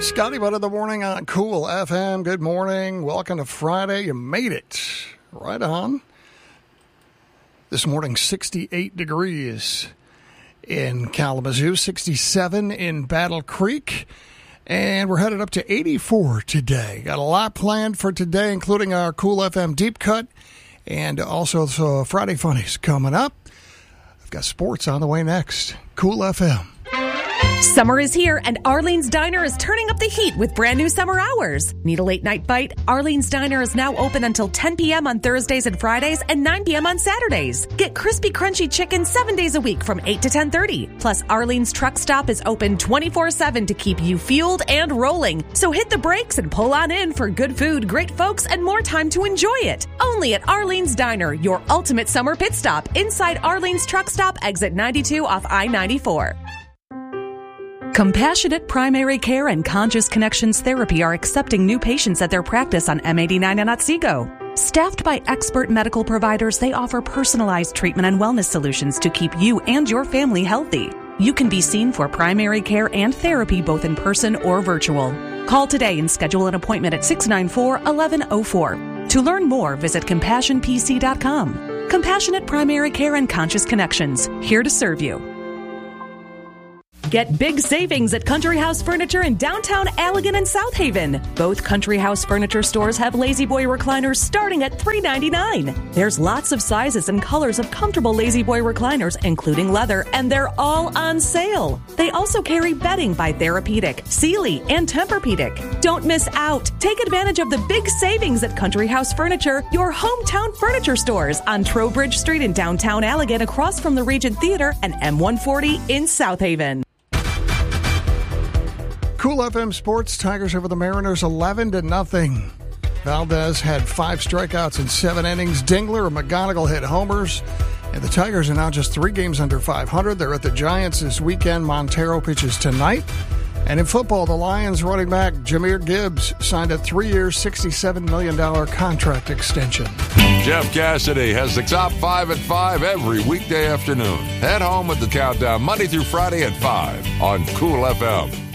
Scotty Butt in the morning on Cool FM. Good morning. Welcome to Friday. You made it. Right on. This morning, 68 degrees in Kalamazoo, 67 in Battle Creek, and we're headed up to 84 today. Got a lot planned for today, including our Cool FM Deep Cut, and also Friday Funnies coming up. I've got sports on the way next. Cool FM. Summer is here, and Arlene's Diner is turning up the heat with brand new summer hours. Need a late night bite? Arlene's Diner is now open until 10 p.m. on Thursdays and Fridays and 9 p.m. on Saturdays. Get crispy, crunchy chicken 7 days a week from 8 to 10:30. Plus, Arlene's Truck Stop is open 24/7 to keep you fueled and rolling. So hit the brakes and pull on in for good food, great folks, and more time to enjoy it. Only at Arlene's Diner, your ultimate summer pit stop inside Arlene's Truck Stop, exit 92 off I-94. Compassionate Primary Care and Conscious Connections Therapy are accepting new patients at their practice on M89 and Otsego. Staffed by expert medical providers, they offer personalized treatment and wellness solutions to keep you and your family healthy. You can be seen for primary care and therapy both in person or virtual. Call today and schedule an appointment at 694-1104. To learn more, visit CompassionPC.com. Compassionate Primary Care and Conscious Connections, here to serve you. Get big savings at Country House Furniture in downtown Allegan and South Haven. Both Country House Furniture stores have Lazy Boy recliners starting at $3.99. There's lots of sizes and colors of comfortable Lazy Boy recliners, including leather, and they're all on sale. They also carry bedding by Therapeutic, Sealy, and Tempur-Pedic. Don't miss out. Take advantage of the big savings at Country House Furniture, your hometown furniture stores on Trowbridge Street in downtown Allegan, across from the Regent Theater, and M140 in South Haven. Cool FM Sports, Tigers over the Mariners 11-0. Valdez had 5 strikeouts in 7 innings. Dingler and McGonigal hit homers. And the Tigers are now just 3 games under 500. They're at the Giants this weekend. Montero pitches tonight. And in football, the Lions running back Jahmyr Gibbs signed a 3-year, $67 million contract extension. Jeff Cassidy has the top 5 at 5 every weekday afternoon. Head home with the countdown Monday through Friday at 5 on Cool FM.